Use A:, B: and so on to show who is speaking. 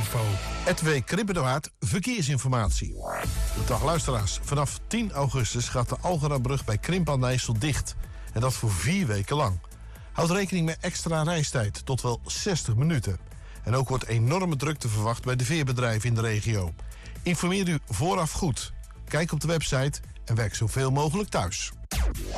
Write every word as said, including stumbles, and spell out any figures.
A: info.
B: Edwin Kribbedowaard, verkeersinformatie. Dag luisteraars, vanaf tien augustus gaat de Algerabrug bij Krimpen aan de IJssel dicht. En dat voor vier weken lang. Houd rekening met extra reistijd, tot wel zestig minuten. En ook wordt enorme drukte verwacht bij de veerbedrijven in de regio. Informeer u vooraf goed. Kijk op de website en werk zoveel mogelijk thuis.